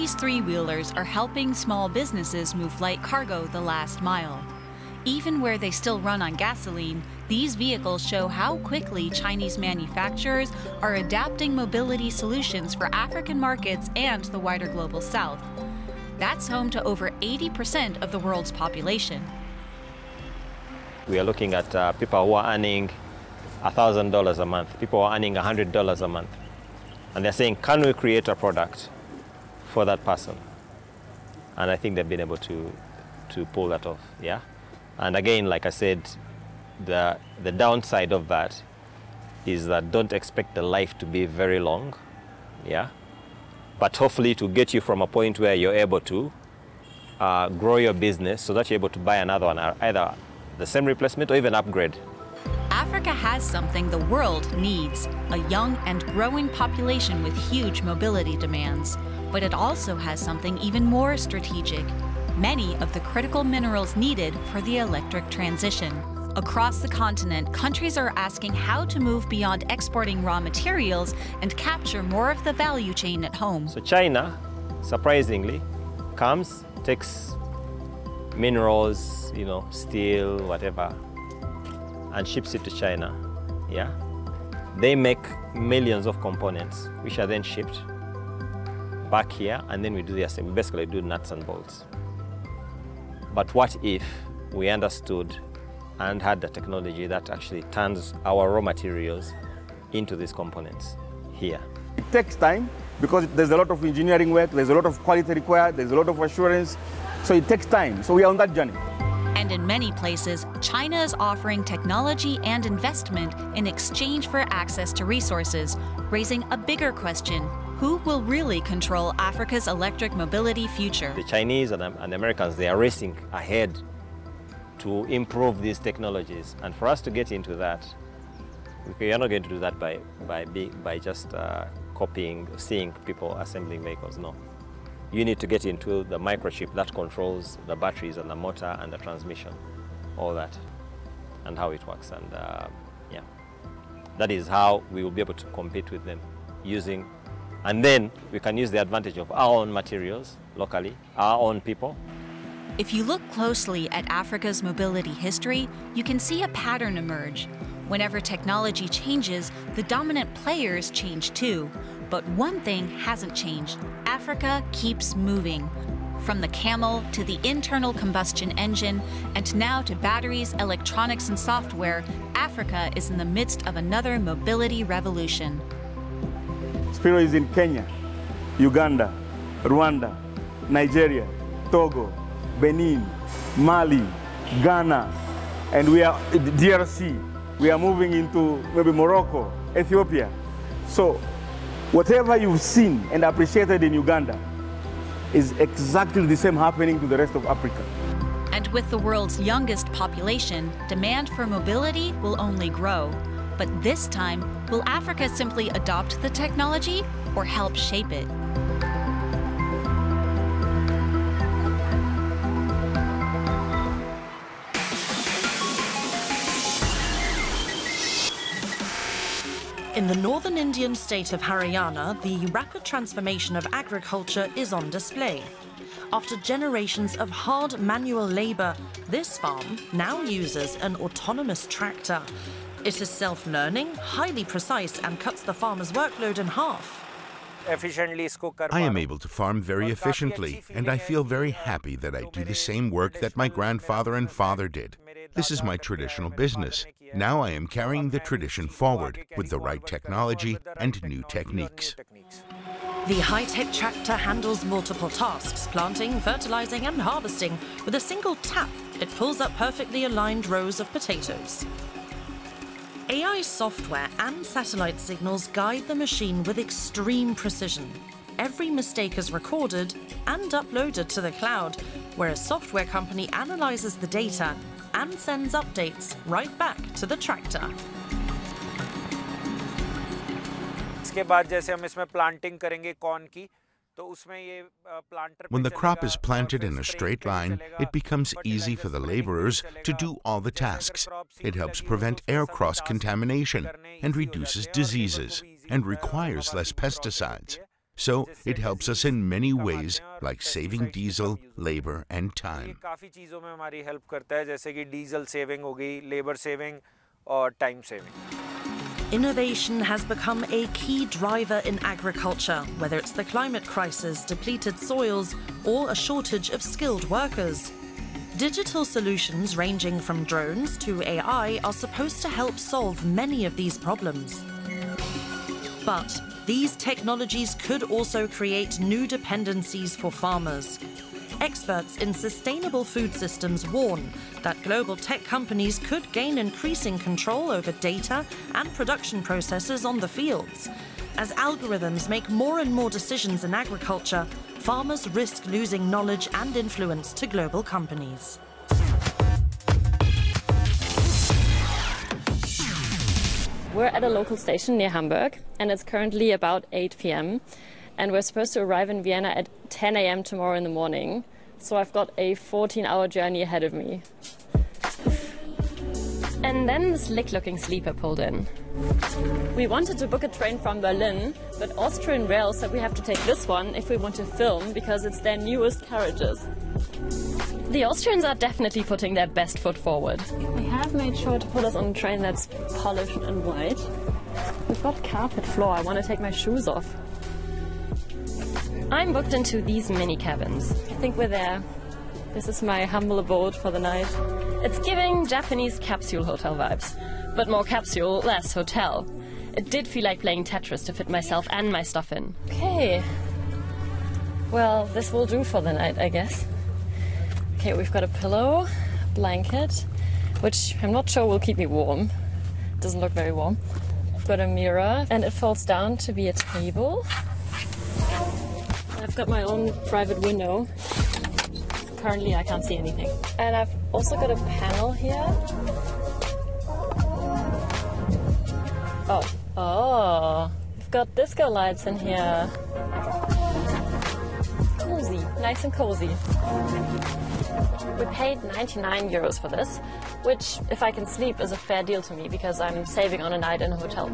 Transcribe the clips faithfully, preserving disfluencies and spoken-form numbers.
Chinese three-wheelers are helping small businesses move light cargo the last mile. Even where they still run on gasoline, these vehicles show how quickly Chinese manufacturers are adapting mobility solutions for African markets and the wider global south. That's home to over eighty percent of the world's population. We are looking at uh, people who are earning one thousand dollars a month, people who are earning one hundred dollars a month. And they're saying, can we create a product for that person? And I think they've been able to, to pull that off, yeah? And again, like I said, the, the downside of that is that don't expect the life to be very long, yeah? But hopefully to get you from a point where you're able to uh, grow your business so that you're able to buy another one, either the same replacement or even upgrade. Africa has something the world needs, a young and growing population with huge mobility demands. But it also has something even more strategic, many of the critical minerals needed for the electric transition. Across the continent, countries are asking how to move beyond exporting raw materials and capture more of the value chain at home. So China, surprisingly, comes, takes minerals, you know, steel, whatever, and ships it to China, yeah? They make millions of components, which are then shipped back here, and then we do the assembly. We basically do nuts and bolts. But what if we understood and had the technology that actually turns our raw materials into these components here? It takes time because there's a lot of engineering work, there's a lot of quality required, there's a lot of assurance, so it takes time. So we are on that journey. And in many places, China is offering technology and investment in exchange for access to resources, raising a bigger question: who will really control Africa's electric mobility future? The Chinese and, and the Americans, they are racing ahead to improve these technologies. And for us to get into that, we are not going to do that by, by, by just uh, copying, seeing people assembling vehicles, no. You need to get into the microchip that controls the batteries and the motor and the transmission, all that, and how it works. And uh, yeah, that is how we will be able to compete with them using, and then we can use the advantage of our own materials locally, our own people. If you look closely at Africa's mobility history, you can see a pattern emerge. Whenever technology changes, the dominant players change too. But one thing hasn't changed. Africa keeps moving. From the camel to the internal combustion engine, and now to batteries, electronics, and software, Africa is in the midst of another mobility revolution. Spiro is in Kenya, Uganda, Rwanda, Nigeria, Togo, Benin, Mali, Ghana, and we are D R C. We are moving into maybe Morocco, Ethiopia. So whatever you've seen and appreciated in Uganda is exactly the same happening to the rest of Africa. And with the world's youngest population, demand for mobility will only grow. But this time, will Africa simply adopt the technology or help shape it? In the northern Indian state of Haryana, the rapid transformation of agriculture is on display. After generations of hard manual labor, this farm now uses an autonomous tractor. It is self-learning, highly precise, and cuts the farmer's workload in half. I am able to farm very efficiently, and I feel very happy that I do the same work that my grandfather and father did. This is my traditional business. Now I am carrying the tradition forward with the right technology and new techniques. The high-tech tractor handles multiple tasks, planting, fertilizing, and harvesting. With a single tap, it pulls up perfectly aligned rows of potatoes. A I software and satellite signals guide the machine with extreme precision. Every mistake is recorded and uploaded to the cloud, where a software company analyzes the data and sends updates right back to the tractor. When the crop is planted in a straight line, it becomes easy for the laborers to do all the tasks. It helps prevent air cross-contamination and reduces diseases and requires less pesticides. So it helps us in many ways, like saving diesel, labor, and time. Innovation has become a key driver in agriculture, whether it's the climate crisis, depleted soils, or a shortage of skilled workers. Digital solutions ranging from drones to A I are supposed to help solve many of these problems. But these technologies could also create new dependencies for farmers. Experts in sustainable food systems warn that global tech companies could gain increasing control over data and production processes on the fields. As algorithms make more and more decisions in agriculture, farmers risk losing knowledge and influence to global companies. We're at a local station near Hamburg, and it's currently about eight p m and we're supposed to arrive in Vienna at ten a m tomorrow in the morning, so I've got a fourteen hour journey ahead of me. And then the slick-looking sleeper pulled in. We wanted to book a train from Berlin, but Austrian Rail said we have to take this one if we want to film, because it's their newest carriages. The Austrians are definitely putting their best foot forward. They have made sure to put us on a train that's polished and white. We've got carpet floor. I want to take my shoes off. I'm booked into these mini cabins. I think we're there. This is my humble abode for the night. It's giving Japanese capsule hotel vibes, but more capsule, less hotel. It did feel like playing Tetris to fit myself and my stuff in. Okay. Well, this will do for the night, I guess. Okay, we've got a pillow, blanket, which I'm not sure will keep me warm. Doesn't look very warm. I've got a mirror, and it folds down to be a table. I've got my own private window. Currently, I can't see anything. And I've also got a panel here. Oh, oh, we've got disco lights in here. Cozy, nice and cozy. We paid ninety-nine euros for this, which, if I can sleep, is a fair deal to me because I'm saving on a night in a hotel.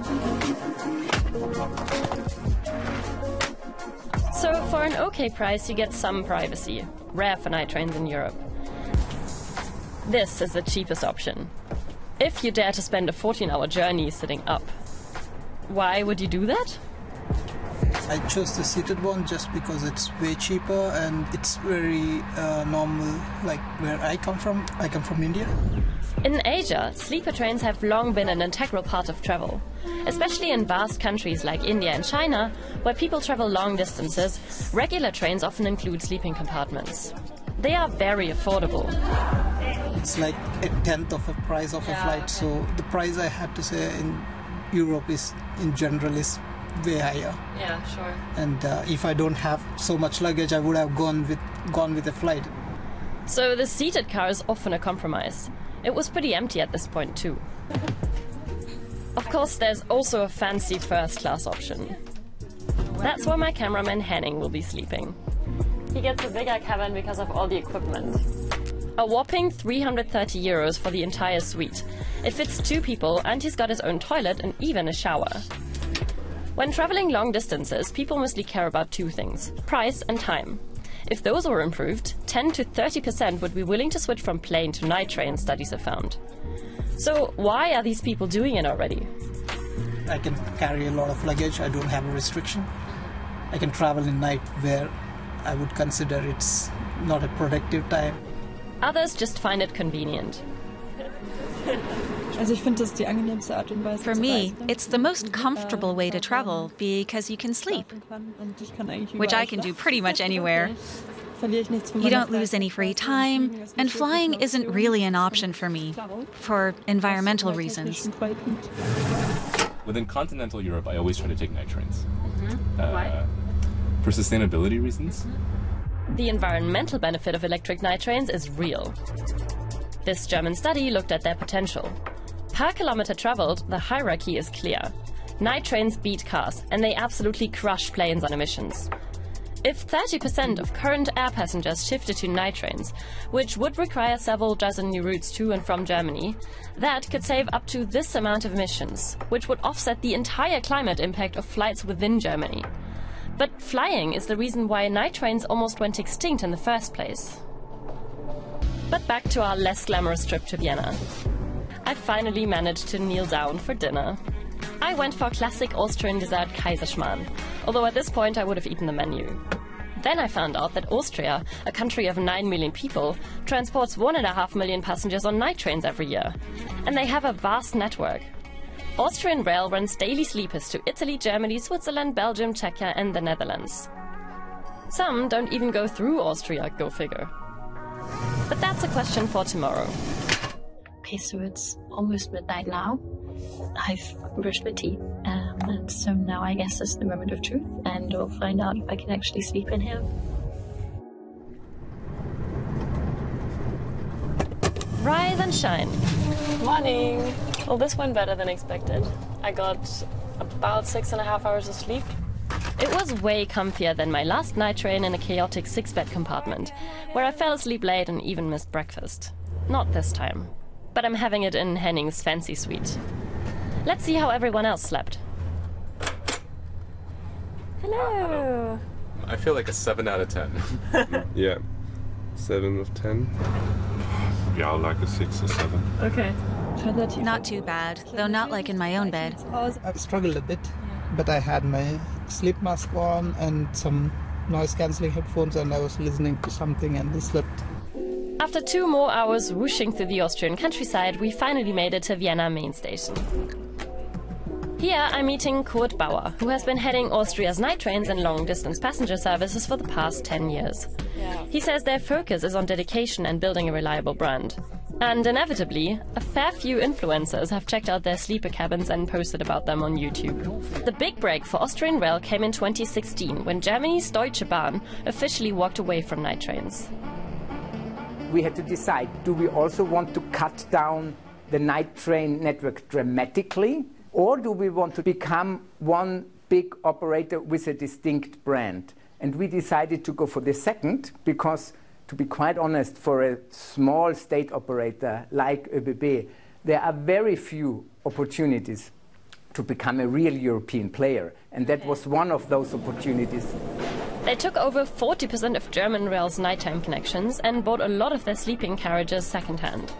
So for an okay price, you get some privacy, rare for night trains in Europe. This is the cheapest option. If you dare to spend a fourteen hour journey sitting up, why would you do that? I chose the seated one just because it's way cheaper and it's very uh, normal, like where I come from. I come from India. In Asia, sleeper trains have long been an integral part of travel, especially in vast countries like India and China, where people travel long distances. Regular trains often include sleeping compartments. They are very affordable. It's like a tenth of the price of a yeah. flight, so the price I had to say in Europe is, in general, is way higher. Yeah, sure. And uh, if I don't have so much luggage, I would have gone with gone with a flight. So the seated car is often a compromise. It was pretty empty at this point too. Of course, there's also a fancy first-class option. That's where my cameraman Henning will be sleeping. He gets a bigger cabin because of all the equipment. A whopping three hundred thirty euros for the entire suite. It fits two people, and he's got his own toilet and even a shower. When traveling long distances, people mostly care about two things: price and time. If those were improved, ten to thirty percent would be willing to switch from plane to night train, studies have found. So why are these people doing it already? I can carry a lot of luggage, I don't have a restriction. I can travel in night where I would consider it's not a productive time. Others just find it convenient. For me, it's the most comfortable way to travel because you can sleep, which I can do pretty much anywhere. You don't lose any free time, and flying isn't really an option for me, for environmental reasons. Within continental Europe, I always try to take night trains. Mm-hmm. uh, Why? For sustainability reasons. The environmental benefit of electric night trains is real. This German study looked at their potential. Per kilometer traveled, the hierarchy is clear. Night trains beat cars, and they absolutely crush planes on emissions. If thirty percent of current air passengers shifted to night trains, which would require several dozen new routes to and from Germany, that could save up to this amount of emissions, which would offset the entire climate impact of flights within Germany. But flying is the reason why night trains almost went extinct in the first place. But back to our less glamorous trip to Vienna. I finally managed to kneel down for dinner. I went for classic Austrian dessert Kaiserschmarrn, although at this point I would have eaten the menu. Then I found out that Austria, a country of nine million people, transports one and a half million passengers on night trains every year. And they have a vast network. Austrian Rail runs daily sleepers to Italy, Germany, Switzerland, Belgium, Czechia and the Netherlands. Some don't even go through Austria, go figure. But that's a question for tomorrow. Okay, so it's almost midnight now. I've brushed my teeth, um, and so now I guess it's the moment of truth, and we'll find out if I can actually sleep in here. Rise and shine. Morning! Well, this went better than expected. I got about six and a half hours of sleep. It was way comfier than my last night train in a chaotic six-bed compartment, where I fell asleep late and even missed breakfast. Not this time. But I'm having it in Henning's fancy suite. Let's see how everyone else slept. Hello! I feel like a seven out of ten. Yeah, seven of ten. Yeah, like a six or seven. Okay. Not too bad, though not like in my own bed. I struggled a bit, but I had my sleep mask on and some noise-cancelling headphones, and I was listening to something and I slept. After two more hours whooshing through the Austrian countryside, we finally made it to Vienna main station. Here I'm meeting Kurt Bauer, who has been heading Austria's night trains and long-distance passenger services for the past ten years. He says their focus is on dedication and building a reliable brand. And inevitably, a fair few influencers have checked out their sleeper cabins and posted about them on YouTube. The big break for Austrian Rail came in twenty sixteen, when Germany's Deutsche Bahn officially walked away from night trains. We had to decide, do we also want to cut down the night train network dramatically, or do we want to become one big operator with a distinct brand? And we decided to go for the second, because, to be quite honest, for a small state operator like ÖBB, there are very few opportunities to become a real European player, and that was one of those opportunities. They took over forty percent of German Rail's nighttime connections and bought a lot of their sleeping carriages second-hand.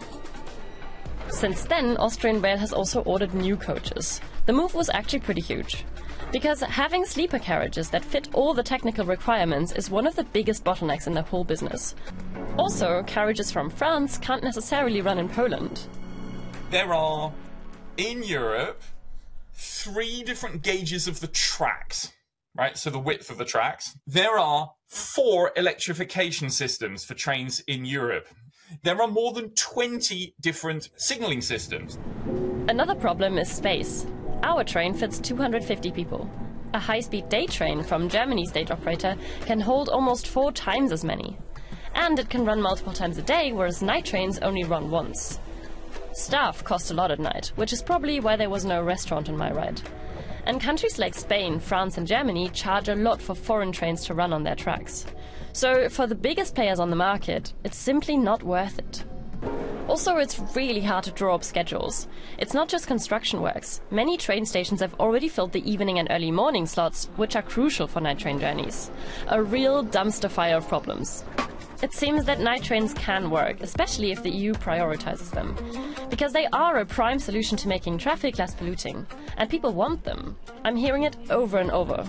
Since then, Austrian Rail has also ordered new coaches. The move was actually pretty huge, because having sleeper carriages that fit all the technical requirements is one of the biggest bottlenecks in the whole business. Also, carriages from France can't necessarily run in Poland. There are, in Europe, three different gauges of the tracks. Right, so the width of the tracks. There are four electrification systems for trains in Europe. There are more than twenty different signaling systems. Another problem is space. Our train fits two hundred fifty people. A high-speed day train from Germany's state operator can hold almost four times as many. And it can run multiple times a day, whereas night trains only run once. Staff cost a lot at night, which is probably why there was no restaurant on my ride. And countries like Spain, France and Germany charge a lot for foreign trains to run on their tracks. So for the biggest players on the market, it's simply not worth it. Also, it's really hard to draw up schedules. It's not just construction works. Many train stations have already filled the evening and early morning slots, which are crucial for night train journeys. A real dumpster fire of problems. It seems that night trains can work, especially if the E U prioritizes them, because they are a prime solution to making traffic less polluting, and people want them. I'm hearing it over and over.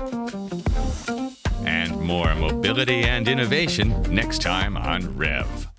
And more mobility and innovation next time on Rev.